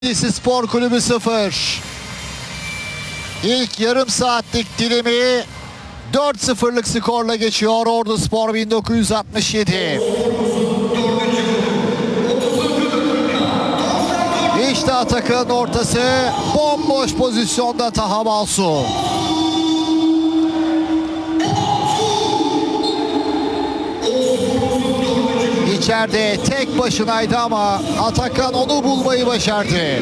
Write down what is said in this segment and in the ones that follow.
Spor Kulübü 0. İlk yarım saatlik dilimi 4-0'lık skorla geçiyor Ordu Spor 1967. İşte Atakan'ın ortası, bomboş pozisyonda Taha Balsu. İçeride tek başınaydı ama Atakan onu bulmayı başardı.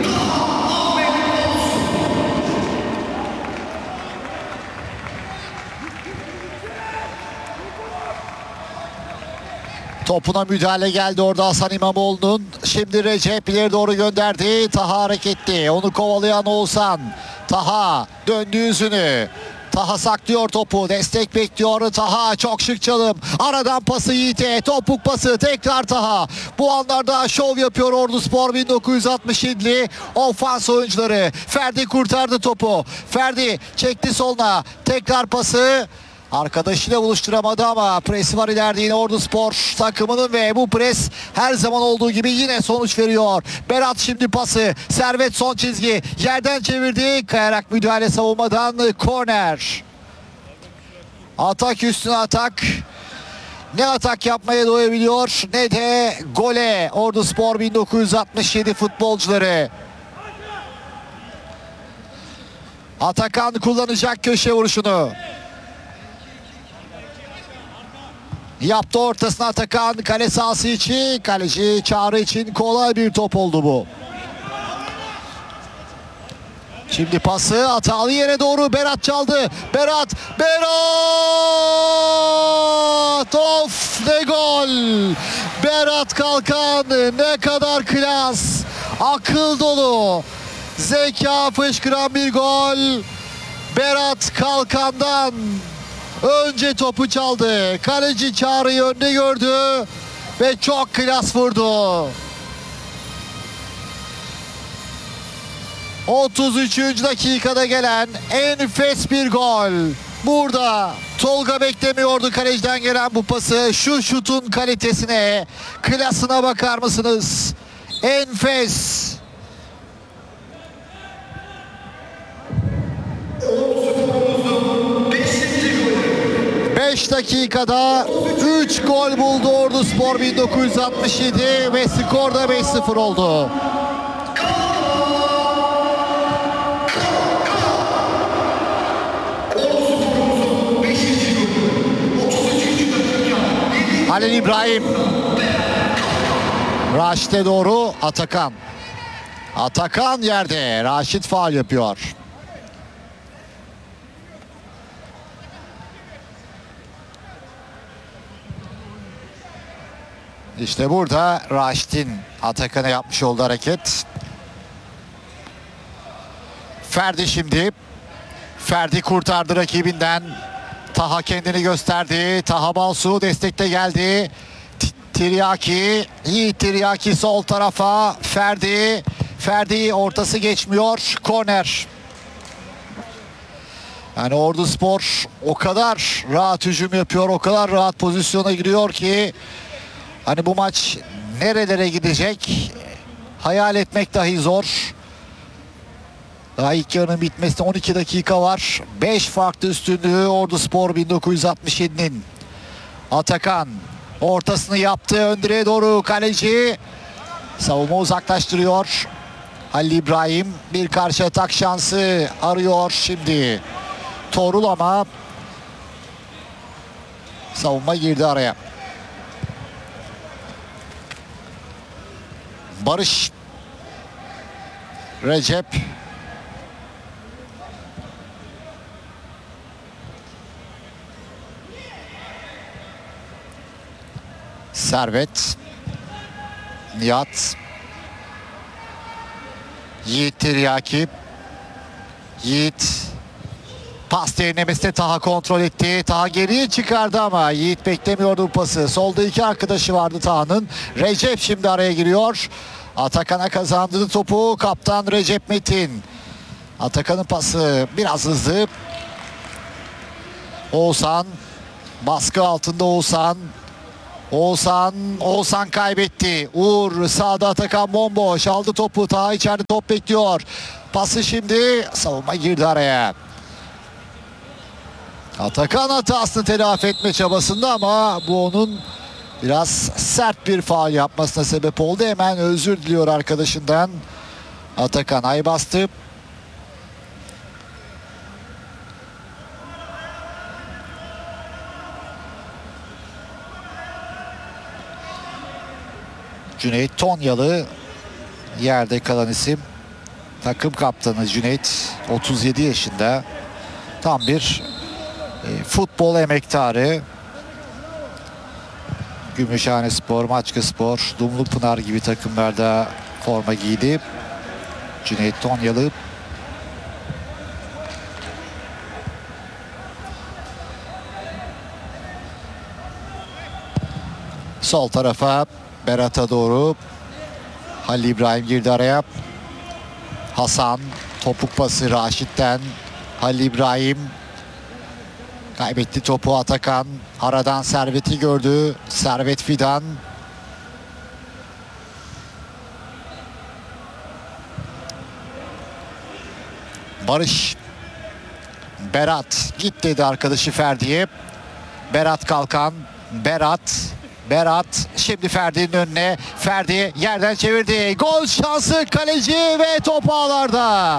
Topuna müdahale geldi orada Hasan İmamoğlu'nun. Şimdi Recep ileri doğru gönderdi. Taha hareketli. Onu kovalayan Oğuzhan. Taha döndü yüzünü. Taha saklıyor topu. Destek bekliyor Taha. Çok şık çalım. Aradan pası Yiğit'e. Topuk pası. Tekrar Taha. Bu anlarda şov yapıyor Ordu Spor 1967'li ofans oyuncuları. Ferdi kurtardı topu. Ferdi çekti soluna. Tekrar pası. Arkadaşıyla buluşturamadı ama presi var ileride yine Ordu Spor takımının ve bu pres her zaman olduğu gibi yine sonuç veriyor. Berat şimdi pası. Servet son çizgi. Yerden çevirdi. Kayarak müdahale savunmadan korner. Atak üstüne atak. Ne atak yapmaya doyabiliyor ne de gole Ordu Spor 1967 futbolcuları. Atakan kullanacak köşe vuruşunu. Yaptı ortasına Atakan, kale sahası için, kaleci Çağrı için kolay bir top oldu bu. Şimdi pası hatalı yere doğru Berat çaldı. Berat! Of, ne gol! Berat Kalkan ne kadar klas, akıl dolu, zeka fışkıran bir gol. Berat Kalkan'dan önce topu çaldı. Kaleci Çağrı'yı önde gördü ve çok klas vurdu. 33. dakikada gelen enfes bir gol. Burada Tolga beklemiyordu kaleciden gelen bu pası. Şu şutun kalitesine, klasına bakar mısınız? Enfes. 5 dakikada 3 gol buldu Ordu Spor 1967 ve skor da 5-0 oldu. Halil İbrahim. Raşit'e doğru Atakan. Atakan yerde. Raşit faul yapıyor. İşte burada Raşit'in Atakan'a yapmış olduğu hareket. Ferdi şimdi. Ferdi kurtardı rakibinden. Taha kendini gösterdi. Taha Balsu destekte geldi. Tiryaki. Yiğit Tiryaki sol tarafa. Ferdi. Ferdi ortası geçmiyor. Korner. Yani Ordu Spor o kadar rahat hücum yapıyor. O kadar rahat pozisyona giriyor ki hani bu maç nerelere gidecek hayal etmek dahi zor. Daha ilk yarının bitmesine 12 dakika var. 5 farklı üstünlüğü Ordu Spor 1967'nin. Atakan ortasını yaptı. Ön direğe doğru kaleci. Savunma uzaklaştırıyor. Halil İbrahim bir karşı atak şansı arıyor şimdi. Torul ama savunma girdi araya. Barış. Recep. Servet. Nihat. Yiğit Tiryaki. Yiğit. Pas derinlemesine Taha kontrol etti. Taha geriye çıkardı ama Yiğit beklemiyordu bu pası. Solda iki arkadaşı vardı Taha'nın. Recep şimdi araya giriyor. Atakan'a kazandırdı topu kaptan Recep Metin. Atakan'ın pası biraz hızlı. Oğuzhan. Baskı altında Oğuzhan. Oğuzhan kaybetti. Uğur sağda, Atakan bomboş. Aldı topu. Taha içeride top bekliyor. Pası şimdi, savunma girdi araya. Atakan hatasını telafi etme çabasında ama bu onun biraz sert bir faul yapmasına sebep oldu. Hemen özür diliyor arkadaşından. Atakan ay bastı. Cüneyt Tonyalı yerde kalan isim. Takım kaptanı Cüneyt, 37 yaşında. Tam bir futbol emektarı. Gümüşhanespor, Maçkaspor, Dumlupınar gibi takımlarda forma giydi. Cüneyt Tonyalı. Sol tarafa Berat'a doğru. Halil İbrahim girdi araya. Hasan, topuk pası Raşit'ten. Halil İbrahim kaybetti topu. Atakan aradan Servet'i gördü. Servet Fidan. Barış. Berat git dedi arkadaşı Ferdi'ye. Berat Kalkan. Berat şimdi Ferdi'nin önüne. Ferdi yerden çevirdi. Gol şansı kaleci ve top ağlarda.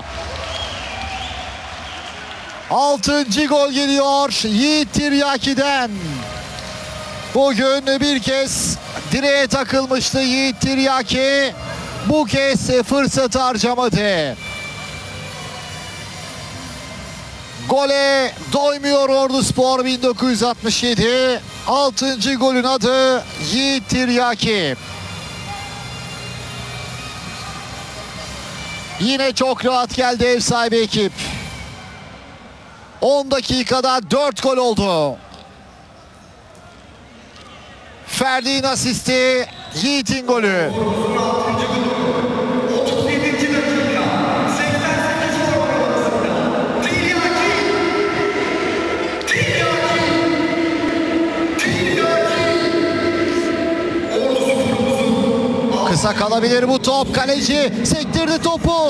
6. gol geliyor Yiğit Tiryaki'den. Bugün bir kez direğe takılmıştı Yiğit Tiryaki. Bu kez fırsatı harcamadı. Gole doymuyor Orduspor 1967. 6. golün adı Yiğit Tiryaki. Yine çok rahat geldi ev sahibi ekip. 10 dakikada 4 gol oldu. Ferdi'nin asisti, Yiğit'in golü. Kısa kalabilir bu top. Kaleci sektirdi topu.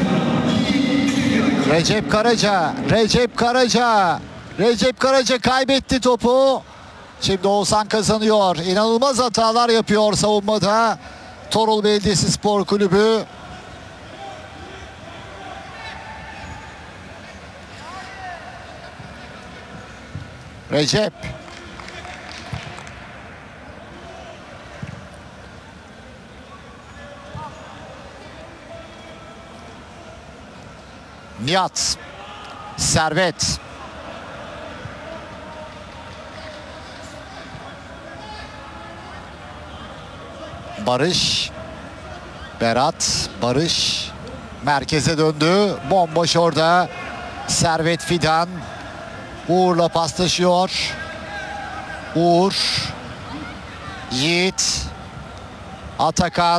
Recep Karaca kaybetti topu. Şimdi Oğuzhan kazanıyor. İnanılmaz hatalar yapıyor savunmada Torul Belediyesi Spor Kulübü. Recep. Nihat. Servet. Barış. Berat. Barış. Merkeze döndü. Bomboş orada. Servet Fidan. Uğur'la paslaşıyor. Uğur. Yiğit. Atakan.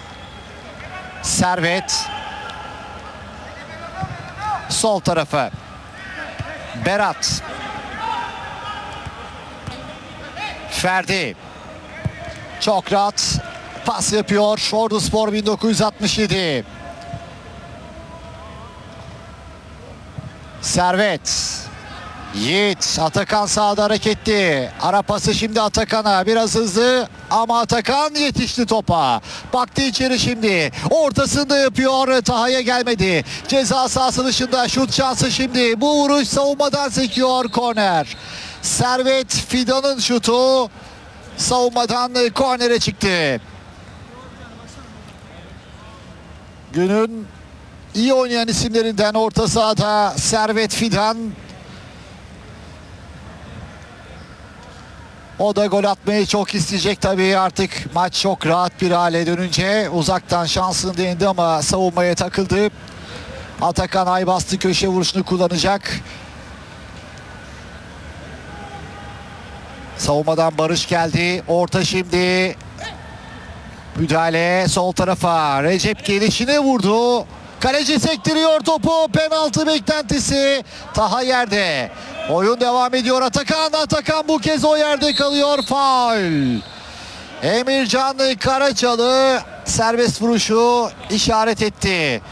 Servet. Sol tarafı. Berat. Ferdi. Çok rahat pas yapıyor Orduspor 1967. Servet. Yiğit. Atakan sağda hareketli. Ara pası şimdi Atakan'a. Biraz hızlı ama Atakan yetişti topa. Baktı içeri şimdi. Ortasında yapıyor. Taha'ya gelmedi. Ceza sahası dışında şut şansı şimdi. Bu vuruş savunmadan sekiyor. Korner. Servet Fidan'ın şutu savunmadan kornere çıktı. Günün iyi oynayan isimlerinden orta sahada Servet Fidan. O da gol atmayı çok isteyecek tabii, artık maç çok rahat bir hale dönünce. Uzaktan şansını denedi ama savunmaya takıldı. Atakan Aybastı köşe vuruşunu kullanacak. Savunmadan Barış geldi. Orta şimdi. Müdahale sol tarafa. Recep gelişine vurdu. Kaleci sektiriyor topu. Penaltı beklentisi. Taha yerde. Oyun devam ediyor. Atakan bu kez o yerde kalıyor. Faul. Emircan Karaçalı serbest vuruşu işaret etti.